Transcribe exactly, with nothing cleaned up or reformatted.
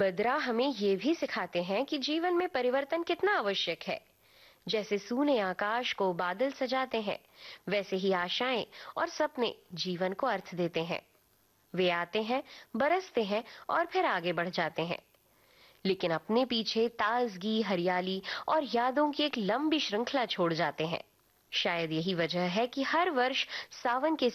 बद्रा हमें ये भी सिखाते हैं कि जीवन में परिवर्तन कितना आवश्यक है। जैसे सूने आकाश को बादल सजाते हैं, वैसे ही आशाएं और सपने जीवन को अर्थ देते हैं। वे आते हैं, बरसते हैं और फिर आगे बढ़ जाते हैं, लेकिन अपने पीछे ताजगी, हरियाली और यादों की एक लंबी श्रृंखला छोड़ जाते हैं। शायद यही वजह है कि हर वर्ष सावन के